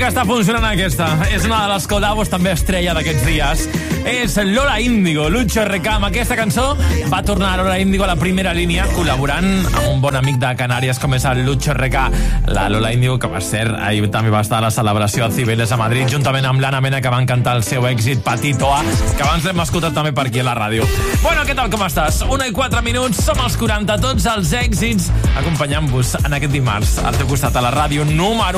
que està funcionant aquesta. És una de les col·labos també estrella d'aquests dies. És Lola Índigo, Lucho RK. Amb aquesta cançó va tornar Lola Índigo a la primera línia, col·laborant amb un bon amic de Canàries com és el Lucho RK. La Lola Índigo, que va ser, ahir també va estar a la celebració a Cibeles a Madrid, juntament amb l'Anna Mena, que van cantar el seu èxit Patitoa, que abans l'hem escoltat també per aquí a la ràdio. Bueno, què tal, com estàs? 1:04, som els 40, tots els èxits, acompanyant-vos en aquest dimarts al teu costat a la ràdio número